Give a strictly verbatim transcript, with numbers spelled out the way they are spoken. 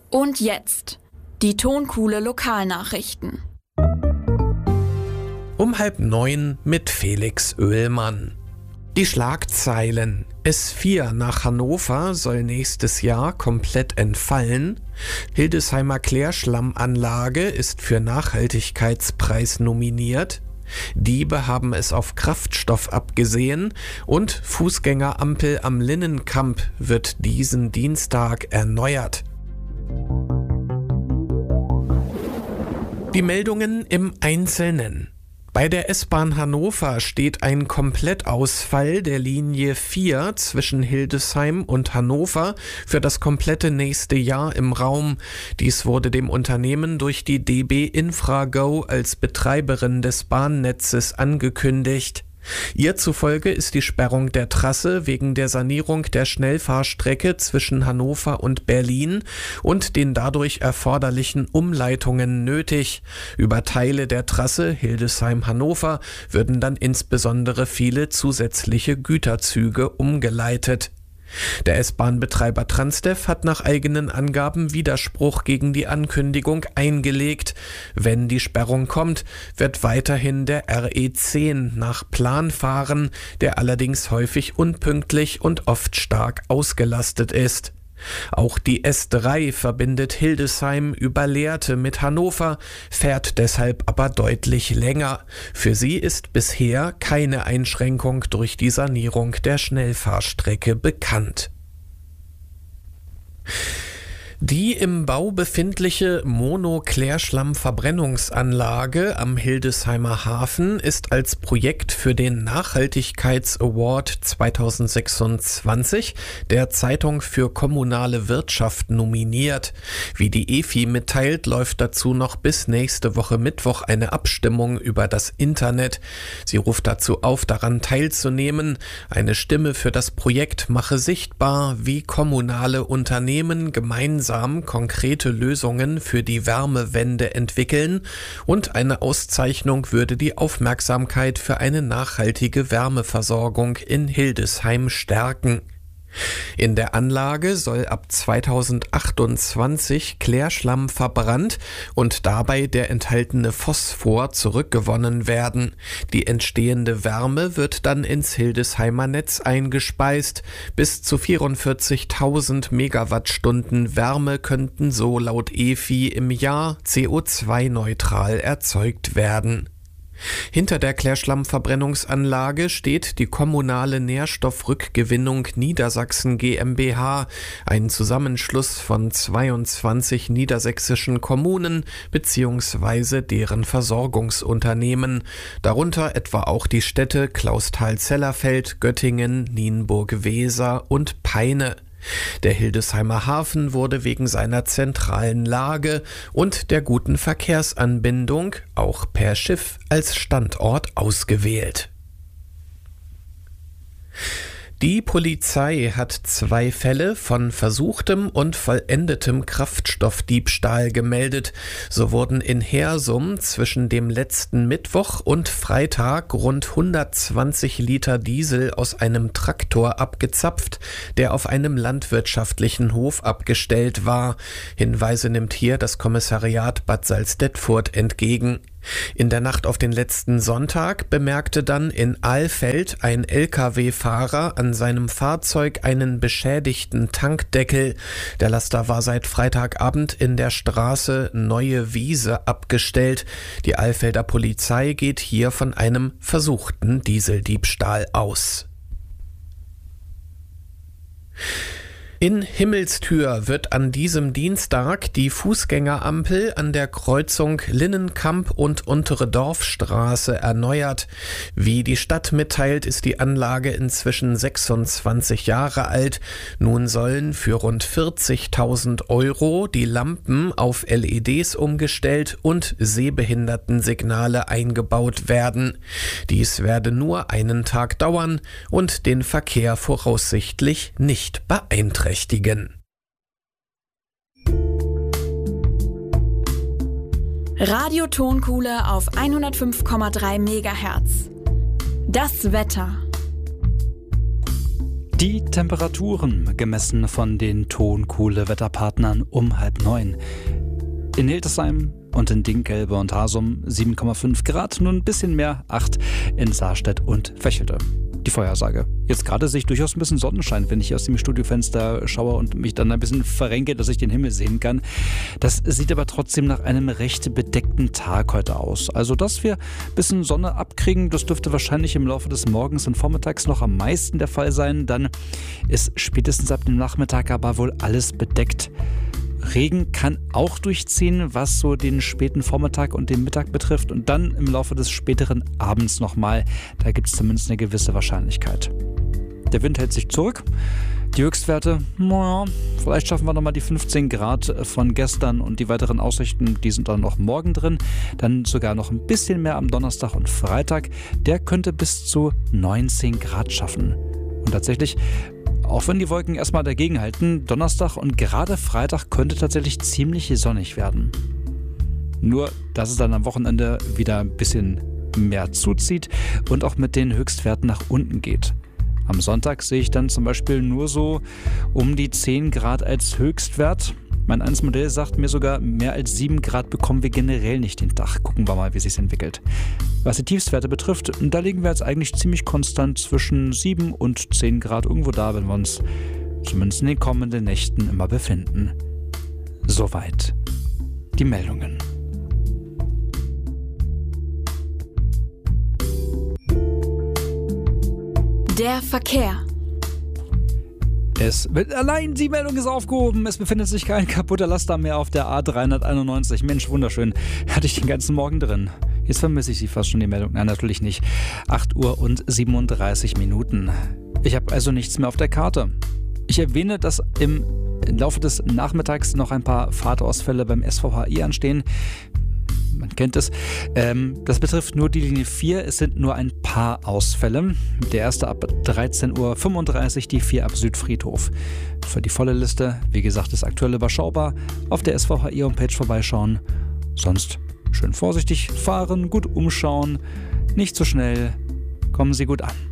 Und jetzt die Tonkuhle Lokalnachrichten. Um halb neun mit Felix Oehlmann. Die Schlagzeilen. S vier nach Hannover soll nächstes Jahr komplett entfallen. Hildesheimer Klärschlammanlage ist für Nachhaltigkeitspreis nominiert. Diebe haben es auf Kraftstoff abgesehen und Fußgängerampel am Linnenkamp wird diesen Dienstag erneuert. Die Meldungen im Einzelnen. Bei der S-Bahn Hannover steht ein Komplettausfall der Linie vier zwischen Hildesheim und Hannover für das komplette nächste Jahr im Raum. Dies wurde dem Unternehmen durch die D B Infrago als Betreiberin des Bahnnetzes angekündigt. Ihr zufolge ist die Sperrung der Trasse wegen der Sanierung der Schnellfahrstrecke zwischen Hannover und Berlin und den dadurch erforderlichen Umleitungen nötig. Über Teile der Trasse Hildesheim-Hannover würden dann insbesondere viele zusätzliche Güterzüge umgeleitet. Der S-Bahn-Betreiber Transdev hat nach eigenen Angaben Widerspruch gegen die Ankündigung eingelegt. Wenn die Sperrung kommt, wird weiterhin der R E zehn nach Plan fahren, der allerdings häufig unpünktlich und oft stark ausgelastet ist. Auch die S drei verbindet Hildesheim über Lehrte mit Hannover, fährt deshalb aber deutlich länger. Für sie ist bisher keine Einschränkung durch die Sanierung der Schnellfahrstrecke bekannt. Die im Bau befindliche Mono-Klärschlamm-Verbrennungsanlage am Hildesheimer Hafen ist als Projekt für den Nachhaltigkeits-Award zweitausendsechsundzwanzig der Zeitung für kommunale Wirtschaft nominiert. Wie die E F I mitteilt, läuft dazu noch bis nächste Woche Mittwoch eine Abstimmung über das Internet. Sie ruft dazu auf, daran teilzunehmen. Eine Stimme für das Projekt mache sichtbar, wie kommunale Unternehmen gemeinsam konkrete Lösungen für die Wärmewende entwickeln und eine Auszeichnung würde die Aufmerksamkeit für eine nachhaltige Wärmeversorgung in Hildesheim stärken. In der Anlage soll ab zweitausendachtundzwanzig Klärschlamm verbrannt und dabei der enthaltene Phosphor zurückgewonnen werden. Die entstehende Wärme wird dann ins Hildesheimer Netz eingespeist. Bis zu vierundvierzigtausend Megawattstunden Wärme könnten so laut E F I im Jahr C O zwei neutral erzeugt werden. Hinter der Klärschlammverbrennungsanlage steht die kommunale Nährstoffrückgewinnung Niedersachsen GmbH, ein Zusammenschluss von zweiundzwanzig niedersächsischen Kommunen bzw. deren Versorgungsunternehmen, darunter etwa auch die Städte Clausthal-Zellerfeld, Göttingen, Nienburg-Weser und Peine. Der Hildesheimer Hafen wurde wegen seiner zentralen Lage und der guten Verkehrsanbindung auch per Schiff als Standort ausgewählt. Die Polizei hat zwei Fälle von versuchtem und vollendetem Kraftstoffdiebstahl gemeldet. So wurden in Hersum zwischen dem letzten Mittwoch und Freitag rund hundertzwanzig Liter Diesel aus einem Traktor abgezapft, der auf einem landwirtschaftlichen Hof abgestellt war. Hinweise nimmt hier das Kommissariat Bad Salzdetfurt entgegen. In der Nacht auf den letzten Sonntag bemerkte dann in Alfeld ein L K W-Fahrer an seinem Fahrzeug einen beschädigten Tankdeckel. Der Laster war seit Freitagabend in der Straße Neue Wiese abgestellt. Die Alfelder Polizei geht hier von einem versuchten Dieseldiebstahl aus. In Himmelstür wird an diesem Dienstag die Fußgängerampel an der Kreuzung Linnenkamp und Untere Dorfstraße erneuert. Wie die Stadt mitteilt, ist die Anlage inzwischen sechsundzwanzig Jahre alt. Nun sollen für rund vierzigtausend Euro die Lampen auf L E Ds umgestellt und Sehbehindertensignale eingebaut werden. Dies werde nur einen Tag dauern und den Verkehr voraussichtlich nicht beeinträchtigen. Radio Tonkuhle auf hundertfünf Komma drei Megahertz. Das Wetter. Die Temperaturen gemessen von den Tonkuhle-Wetterpartnern um halb neun. In Hildesheim und in Dinkelbe und Hasum sieben Komma fünf Grad, nun ein bisschen mehr, acht in Saarstedt und Vechelte. Die Vorhersage. Jetzt gerade sehe ich durchaus ein bisschen Sonnenschein, wenn ich aus dem Studiofenster schaue und mich dann ein bisschen verrenke, dass ich den Himmel sehen kann. Das sieht aber trotzdem nach einem recht bedeckten Tag heute aus. Also, dass wir ein bisschen Sonne abkriegen, das dürfte wahrscheinlich im Laufe des Morgens und Vormittags noch am meisten der Fall sein. Dann ist spätestens ab dem Nachmittag aber wohl alles bedeckt. Regen kann auch durchziehen, was so den späten Vormittag und den Mittag betrifft und dann im Laufe des späteren Abends nochmal. Da gibt es zumindest eine gewisse Wahrscheinlichkeit. Der Wind hält sich zurück. Die Höchstwerte, naja, vielleicht schaffen wir nochmal die fünfzehn Grad von gestern und die weiteren Aussichten, die sind dann noch morgen drin. Dann sogar noch ein bisschen mehr am Donnerstag und Freitag. Der könnte bis zu neunzehn Grad schaffen. Und tatsächlich, auch wenn die Wolken erstmal dagegen halten, Donnerstag und gerade Freitag könnte tatsächlich ziemlich sonnig werden. Nur, dass es dann am Wochenende wieder ein bisschen mehr zuzieht und auch mit den Höchstwerten nach unten geht. Am Sonntag sehe ich dann zum Beispiel nur so um die zehn Grad als Höchstwert. Mein eins Modell sagt mir sogar, mehr als sieben Grad bekommen wir generell nicht den Tag. Gucken wir mal, wie es sich entwickelt. Was die Tiefstwerte betrifft, da liegen wir jetzt eigentlich ziemlich konstant zwischen sieben und zehn Grad. Irgendwo da, wenn wir uns zumindest in den kommenden Nächten immer befinden. Soweit die Meldungen. Der Verkehr. Es wird allein, die Meldung ist aufgehoben. Es befindet sich kein kaputter Laster mehr auf der A dreihunderteinundneunzig. Mensch, wunderschön. Hatte ich den ganzen Morgen drin. Jetzt vermisse ich sie fast schon, die Meldung. Nein, natürlich nicht. acht Uhr und siebenunddreißig Minuten. Ich habe also nichts mehr auf der Karte. Ich erwähne, dass im Laufe des Nachmittags noch ein paar Fahrtausfälle beim S V H I anstehen. Man kennt es. Ähm, das betrifft nur die Linie vier. Es sind nur ein paar Ausfälle. Der erste ab dreizehn Uhr fünfunddreißig, die vier ab Südfriedhof. Für die volle Liste, wie gesagt, ist aktuell überschaubar. Auf der S V H I-Homepage vorbeischauen. Sonst schön vorsichtig fahren, gut umschauen, nicht zu schnell. Kommen Sie gut an.